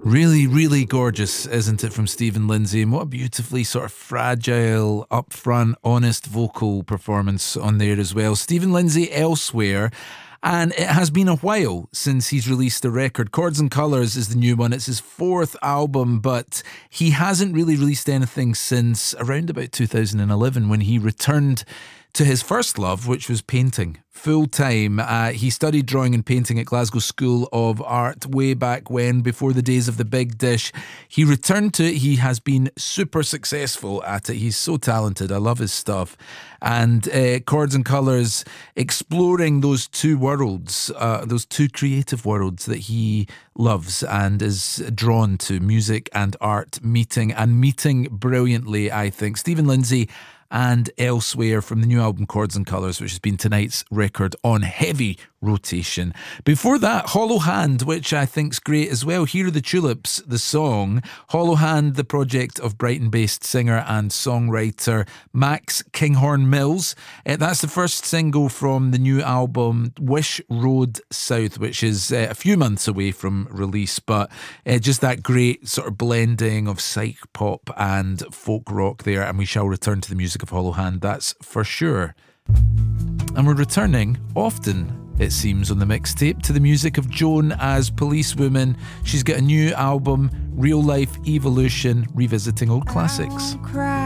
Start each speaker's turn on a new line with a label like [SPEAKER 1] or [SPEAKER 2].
[SPEAKER 1] Really, really gorgeous, isn't it, from Stephen Lindsay? And what a beautifully sort of fragile, upfront, honest vocal performance on there as well. Stephen Lindsay, Elsewhere. And it has been a while since he's released a record. Chords and Colours is the new one. It's his fourth album, but he hasn't really released anything since around about 2011 when he returned to his first love, which was painting, full time. He studied drawing and painting at Glasgow School of Art way back when, before the days of the big dish. He returned to it. He has been super successful at it. He's so talented. I love his stuff. And Chords and Colours, exploring those two worlds, those two creative worlds that he loves and is drawn to, music and art, meeting brilliantly, I think. Stephen Lindsay and Elsewhere from the new album Chords and Colours, which has been tonight's record on heavy rotation. Before that, Hollow Hand, which I think's great as well. Here Are the Tulips, the song. Hollow Hand, the project of Brighton-based singer and songwriter Max Kinghorn Mills. That's the first single from the new album Wish Road South, which is a few months away from release, but just that great sort of blending of psych pop and folk rock there, and we shall return to the music of Hollow Hand, that's for sure. And we're returning often, it seems, on the mixtape to the music of Joan as Policewoman. She's got a new album, Real Life Evolution, revisiting old classics.
[SPEAKER 2] Cry